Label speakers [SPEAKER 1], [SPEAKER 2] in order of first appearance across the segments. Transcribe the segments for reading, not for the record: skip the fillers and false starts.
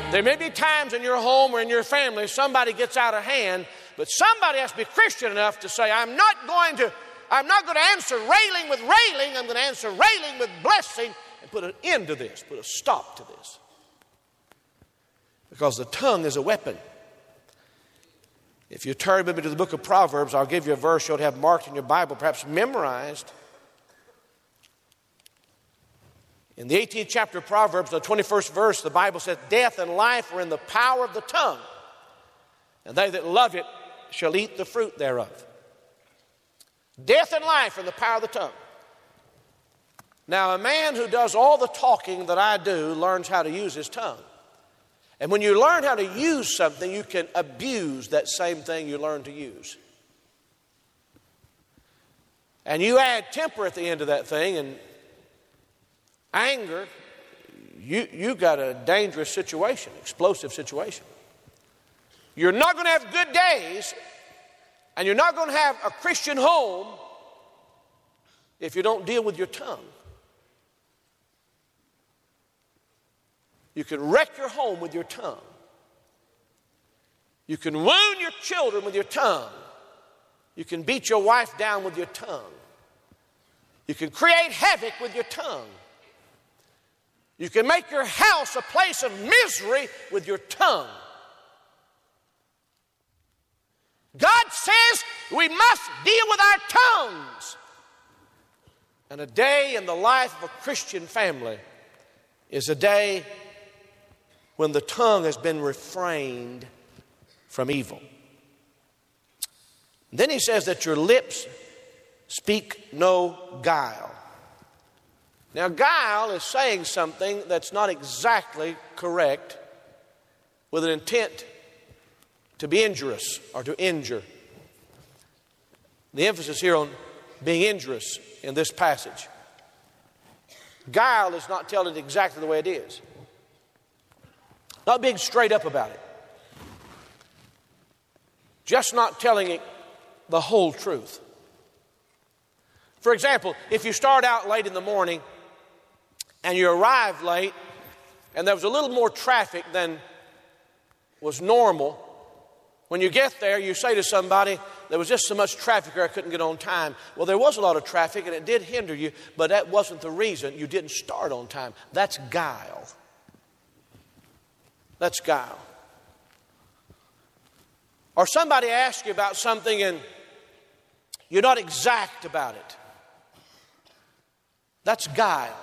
[SPEAKER 1] There may be times in your home or in your family somebody gets out of hand, but somebody has to be Christian enough to say, I'm not going to answer railing with railing. I'm going to answer railing with blessing and put an end to this, put a stop to this. Because the tongue is a weapon. If you turn with me to the book of Proverbs, I'll give you a verse you'll have marked in your Bible, perhaps memorized. In the 18th chapter of Proverbs, the 21st verse, the Bible says, death and life are in the power of the tongue, and they that love it shall eat the fruit thereof. Death and life are in the power of the tongue. Now, a man who does all the talking that I do learns how to use his tongue. And when you learn how to use something, you can abuse that same thing you learn to use. And you add temper at the end of that thing and anger, you got a dangerous situation, explosive situation. You're not going to have good days, and you're not going to have a Christian home if you don't deal with your tongue. You can wreck your home with your tongue. You can wound your children with your tongue. You can beat your wife down with your tongue. You can create havoc with your tongue. You can make your house a place of misery with your tongue. God says we must deal with our tongues. And a day in the life of a Christian family is a day when the tongue has been refrained from evil. And then he says that your lips speak no guile. Now, guile is saying something that's not exactly correct with an intent to be injurious or to injure. The emphasis here on being injurious in this passage. Guile is not telling it exactly the way it is. Not being straight up about it. Just not telling it the whole truth. For example, if you start out late in the morning and you arrive late and there was a little more traffic than was normal, when you get there, you say to somebody, there was just so much traffic here I couldn't get on time. Well, there was a lot of traffic and it did hinder you, but that wasn't the reason you didn't start on time. That's guile. That's guile. Or somebody asks you about something and you're not exact about it. That's guile.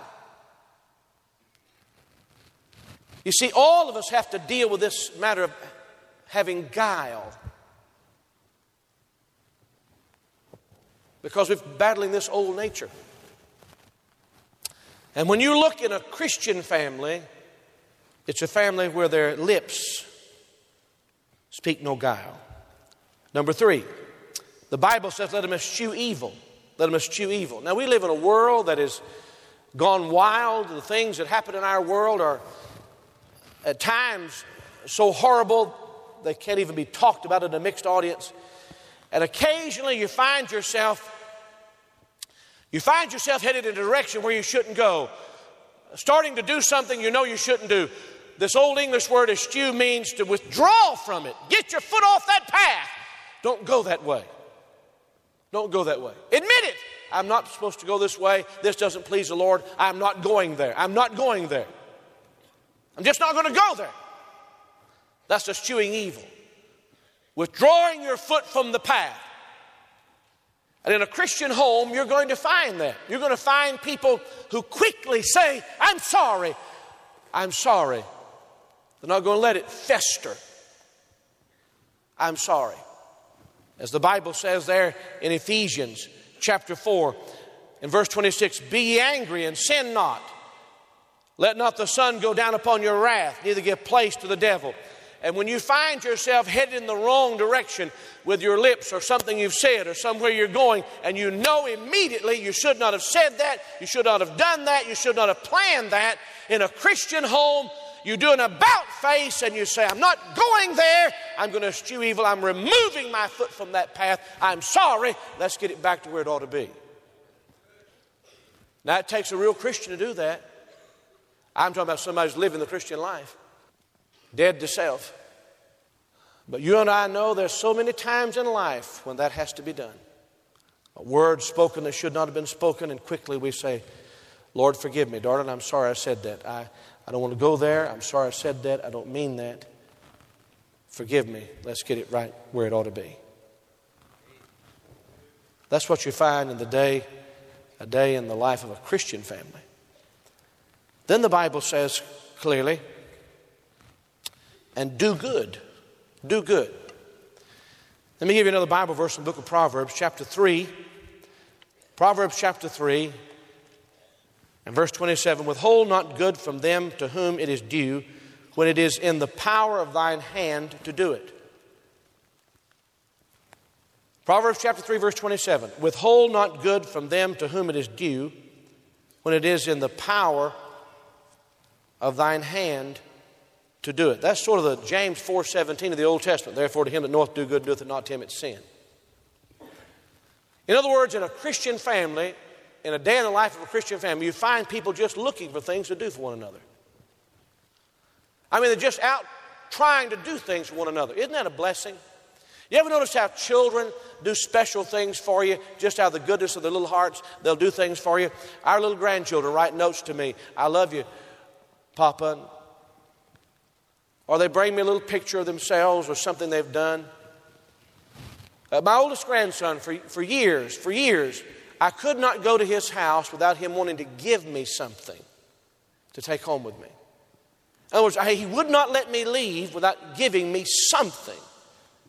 [SPEAKER 1] You see, all of us have to deal with this matter of having guile. Because we're battling this old nature. And when you look in a Christian family, it's a family where their lips speak no guile. Number 3, the Bible says, let them eschew evil. Let them eschew evil. Now, we live in a world that has gone wild. The things that happen in our world are at times so horrible they can't even be talked about in a mixed audience. And occasionally you find yourself headed in a direction where you shouldn't go. Starting to do something you know you shouldn't do. This old English word eschew means to withdraw from it. Get your foot off that path. Don't go that way. Don't go that way. Admit it. I'm not supposed to go this way. This doesn't please the Lord. I'm not going there. I'm not going there. I'm just not going to go there. That's eschewing evil. Withdrawing your foot from the path. And in a Christian home, you're going to find that. You're going to find people who quickly say, I'm sorry. I'm sorry. They're not going to let it fester. I'm sorry. As the Bible says there in Ephesians chapter 4 in verse 26, be ye angry and sin not. Let not the sun go down upon your wrath, neither give place to the devil. And when you find yourself headed in the wrong direction with your lips or something you've said or somewhere you're going, and you know immediately you should not have said that, you should not have done that, you should not have planned that, in a Christian home, you do an about face and you say, I'm not going there, I'm going to eschew evil, I'm removing my foot from that path, I'm sorry, let's get it back to where it ought to be. Now it takes a real Christian to do that. I'm talking about somebody who's living the Christian life. dead to self. But you and I know there's so many times in life when that has to be done. A word spoken that should not have been spoken, and quickly we say, Lord, forgive me, darling, I'm sorry I said that. I don't want to go there. I'm sorry I said that. I don't mean that. Forgive me. Let's get it right where it ought to be. That's what you find in a day in the life of a Christian family. Then the Bible says clearly, and do good. Do good. Let me give you another Bible verse from the book of Proverbs, chapter 3. Proverbs chapter 3 and verse 27. Withhold not good from them to whom it is due, when it is in the power of thine hand to do it. Proverbs chapter 3 verse 27. Withhold not good from them to whom it is due, when it is in the power of thine hand to do it. That's sort of the James 4:17 of the Old Testament. Therefore to him that knoweth do good, doeth it not to him it's sin. In other words, in a Christian family, in a day in the life of a Christian family, you find people just looking for things to do for one another. I mean, they're just out trying to do things for one another. Isn't that a blessing? You ever notice how children do special things for you just out of the goodness of their little hearts? They'll do things for you. Our little grandchildren write notes to me. I love you, Papa. Or they bring me a little picture of themselves or something they've done. My oldest grandson, for years, I could not go to his house without him wanting to give me something to take home with me. In other words, he would not let me leave without giving me something.